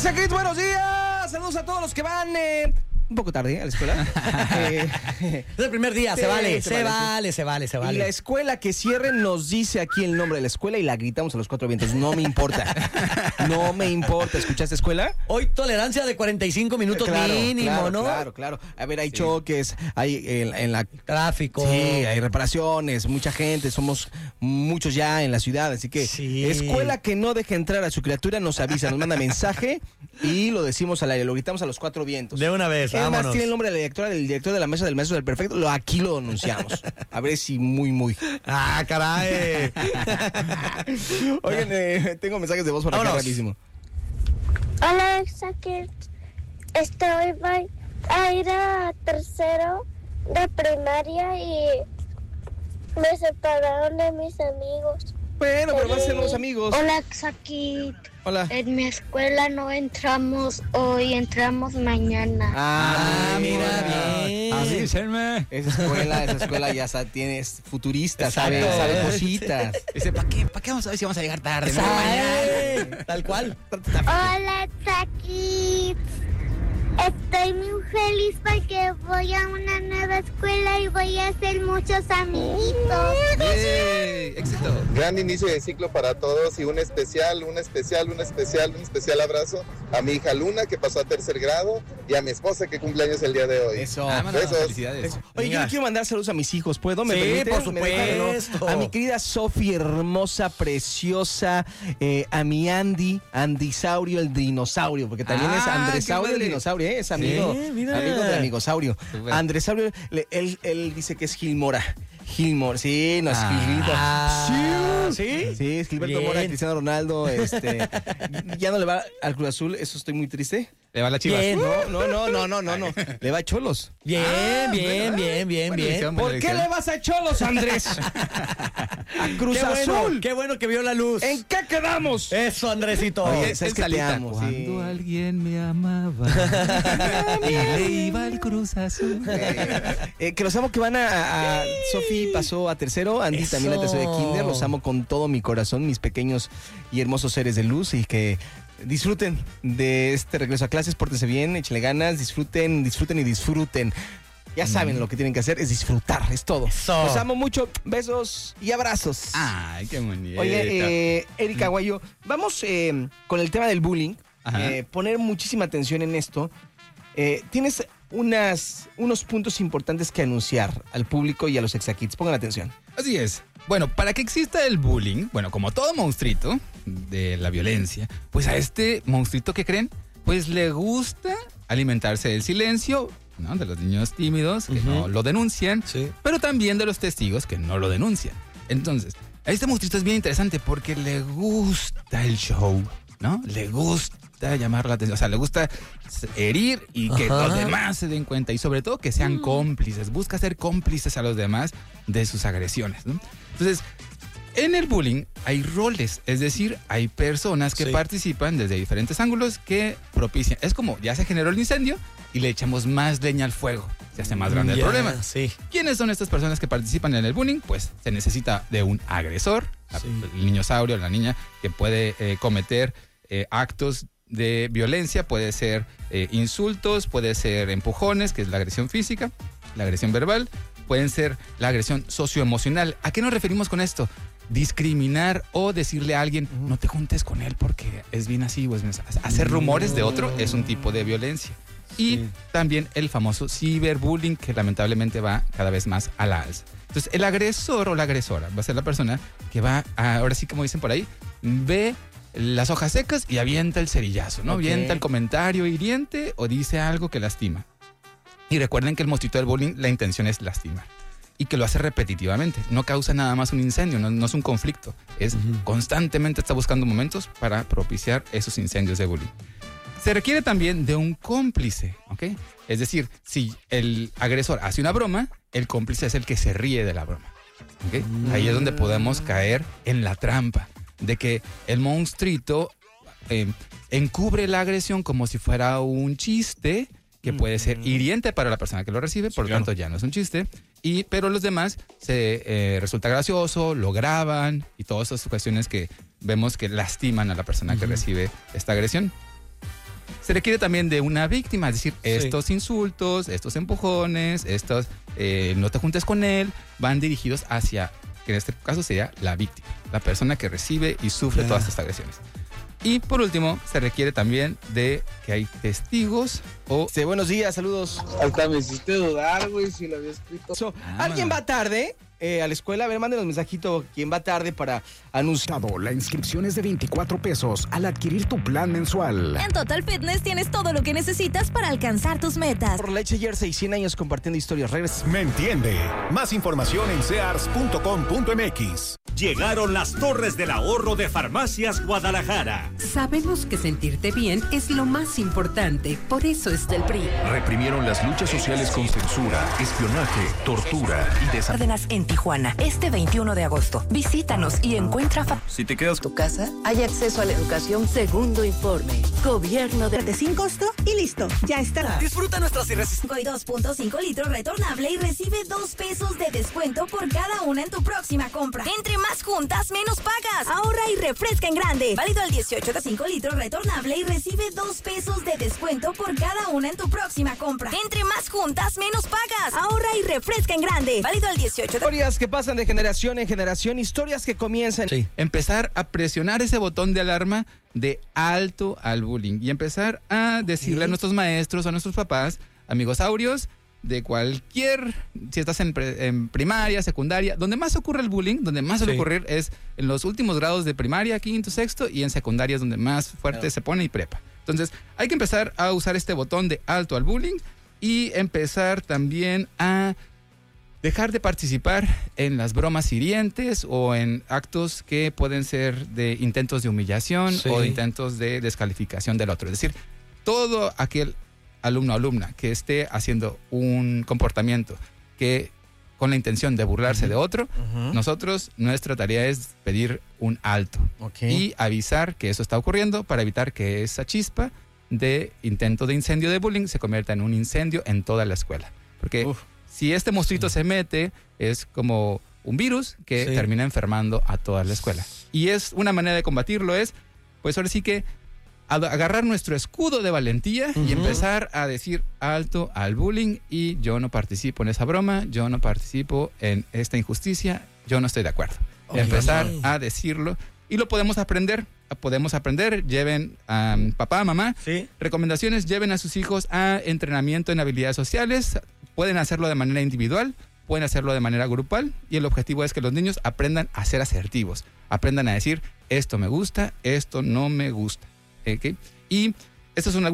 Exaquit, buenos días. Saludos a todos los que van un poco tarde a la escuela. Es el primer día, sí, se vale. Y la escuela que cierren nos dice aquí el nombre de la escuela y la gritamos a los cuatro vientos. No me importa. No me importa. ¿Escuchaste escuela? Hoy tolerancia de 45 minutos mínimo, ¿no? Claro. A ver, hay choques, hay en la... Tráfico. Sí, hay reparaciones, mucha gente, somos muchos ya en la ciudad, así que escuela que no deje entrar a su criatura nos avisa, nos manda mensaje y lo decimos al aire, lo gritamos a los cuatro vientos. De una vez, Además vámonos. tiene el nombre de la directora, del director de la mesa del maestro del perfecto, aquí lo anunciamos. A ver si muy. ¡Ah, caray! Oigan, tengo mensajes de voz por acá rapidísimo. Hola, Exaquit. Voy a ir a tercero de primaria y me separaron de mis amigos. Bueno, pero van a ser nuevos amigos. Hola, Exaquit. Hola. En mi escuela no entramos hoy, entramos mañana. Mira, bien. Así, serme. Esa escuela ya tiene futuristas, sabe cositas. Dice, ¿para qué vamos a ver si vamos a llegar tarde? Mañana. Tal cual. Hola, Exaquit. Estoy muy feliz porque voy a una nueva escuela y voy a hacer muchos amiguitos. ¡Éxito! Gran inicio de ciclo para todos y un especial abrazo a mi hija Luna que pasó a tercer grado y a mi esposa que cumple años el día de hoy. Eso. Besos. Felicidades. Oye, yo le quiero mandar saludos a mis hijos, ¿puedo? ¿Me Sí, permite? por ¿Me dejan, supuesto. no? A mi querida Sofi, hermosa, preciosa, a mi Andisaurio, el dinosaurio, porque también es Andresaurio, el padre. dinosaurio, es amigo, mira. amigo del amigosaurio. Super. Andresaurio, él dice que es Gilmora. Gilmore, sí, no es Gilberto. ¿Sí? Sí, es Gilberto Bien. Mora, Cristiano Ronaldo, ya no le va al Cruz Azul, eso estoy muy triste. Le va la Chivas. Bien. No, le va a Cholos. Bien. Buena elección, ¿Por qué le vas a Cholos, Andrés? A Cruz Azul. Qué bueno que vio la luz. ¿En qué quedamos? Eso, Andresito. Oye, sabes Es que te Salita. amo. Cuando alguien me amaba y le iba al Cruz Azul. Que los amo, que van a Sofi pasó a tercero, Andy Eso. también a tercero de kinder. Los amo con todo mi corazón, mis pequeños y hermosos seres de luz, y que disfruten de este regreso a clases, pórtense bien, échenle ganas, disfruten. Ya saben lo que tienen que hacer, es disfrutar, es todo. Eso. Los amo mucho, besos y abrazos. Ay, qué bonito. Oye, Erika Aguayo, vamos con el tema del bullying. Ajá. Poner muchísima atención en esto. Tienes unos puntos importantes que anunciar al público y a los Exaquits. Pongan atención. Así es. Bueno, para que exista el bullying, bueno, como todo monstruito de la violencia, pues a este monstruito, ¿qué creen? Pues le gusta alimentarse del silencio, ¿no? De los niños tímidos que no lo denuncian, Sí. pero también de los testigos que no lo denuncian. Entonces, a este monstruito es bien interesante porque le gusta el show, ¿no? Le gusta llamar la atención, o sea, le gusta herir y que los demás se den cuenta y sobre todo que sean cómplices, busca ser cómplices a los demás de sus agresiones, ¿no? Entonces, en el bullying hay roles, es decir, hay personas que participan desde diferentes ángulos que propician. Es como, ya se generó el incendio y le echamos más leña al fuego, se hace más grande el problema. Sí. ¿Quiénes son estas personas que participan en el bullying? Pues se necesita de un agresor, el niñosaurio, la niña, que puede cometer actos de violencia, puede ser insultos, puede ser empujones, que es la agresión física, la agresión verbal, pueden ser la agresión socioemocional. ¿A qué nos referimos con esto? Discriminar o decirle a alguien, no te juntes con él porque es bien así, pues hacer rumores de otro es un tipo de violencia. Y también el famoso ciberbullying, que lamentablemente va cada vez más a la alza. Entonces, el agresor o la agresora va a ser la persona que va a, ahora sí, como dicen por ahí, ve las hojas secas y avienta el cerillazo, ¿no? Avienta el comentario hiriente o dice algo que lastima. Y recuerden que el monstruito del bullying, la intención es lastimar. Y que lo hace repetitivamente. No causa nada más un incendio, no es un conflicto. Es constantemente está buscando momentos para propiciar esos incendios de bullying. Se requiere también de un cómplice, ¿ok? Es decir, si el agresor hace una broma, el cómplice es el que se ríe de la broma, ¿ok? Ahí es donde podemos caer en la trampa de que el monstruito encubre la agresión como si fuera un chiste que puede ser hiriente para la persona que lo recibe, por lo tanto ya no es un chiste, pero los demás se resulta gracioso, lo graban y todas esas cuestiones que vemos que lastiman a la persona que recibe esta agresión. Se requiere también de una víctima, es decir, estos insultos, estos empujones, estos no te juntes con él, van dirigidos hacia, que en este caso sería la víctima, la persona que recibe y sufre todas estas agresiones. Y por último, se requiere también de que hay testigos o... Buenos días, saludos. Hasta me hiciste dudar, güey, si lo había escrito. ¿Alguien va tarde a la escuela? A ver, mándenos mensajito. ¿Quién va tarde para anunciar? La inscripción es de 24 pesos al adquirir tu plan mensual. En Total Fitness tienes todo lo que necesitas para alcanzar tus metas. Por Leche Jersey, 100 años compartiendo historias. Regresa. ¿Me entiende? Más información en sears.com.mx. Llegaron las Torres del Ahorro de Farmacias Guadalajara. Sabemos que sentirte bien es lo más importante, por eso está el PRI. Reprimieron las luchas sociales con censura, espionaje, tortura y Cárdenas en Tijuana, este 21 de agosto. Visítanos y encuentra... Si te quedas tu casa, hay acceso a la educación. Segundo informe. Gobierno de sin costo y listo, ya está. Disfruta nuestras y 2.5 litros retornable y recibe 2 pesos de descuento por cada una en tu próxima compra. Entre más juntas, menos pagas. Ahorra y refresca en grande. Válido al 18 de 5 litros retornable y recibe 2 pesos de descuento por cada una en tu próxima compra. Entre más juntas, menos pagas. Ahorra y refresca en grande. Válido al 18 de... Historias que pasan de generación en generación, historias que comienzan... Empezar a presionar ese botón de alarma de alto al bullying y empezar a decirle a nuestros maestros, a nuestros papás, amigos saurios, de cualquier, si estás en primaria, secundaria, donde más ocurre el bullying, donde más suele ocurrir es en los últimos grados de primaria, quinto, sexto, y en secundaria es donde más fuerte se pone y prepa. Entonces, hay que empezar a usar este botón de alto al bullying y empezar también a dejar de participar en las bromas hirientes o en actos que pueden ser de intentos de humillación o de intentos de descalificación del otro. Es decir, todo aquel alumno o alumna que esté haciendo un comportamiento que con la intención de burlarse de otro, nosotros, nuestra tarea es pedir un alto y avisar que eso está ocurriendo para evitar que esa chispa de intento de incendio de bullying se convierta en un incendio en toda la escuela. Porque si este monstruito se mete, es como un virus que termina enfermando a toda la escuela. Y es una manera de combatirlo es, pues ahora sí que agarrar nuestro escudo de valentía y empezar a decir alto al bullying y yo no participo en esa broma, yo no participo en esta injusticia, yo no estoy de acuerdo. Empezar a decirlo y lo podemos aprender. Lleven a papá, mamá, recomendaciones, lleven a sus hijos a entrenamiento en habilidades sociales, pueden hacerlo de manera individual, pueden hacerlo de manera grupal y el objetivo es que los niños aprendan a ser asertivos, aprendan a decir esto me gusta, esto no me gusta. ¿Okay? Y estas son algunas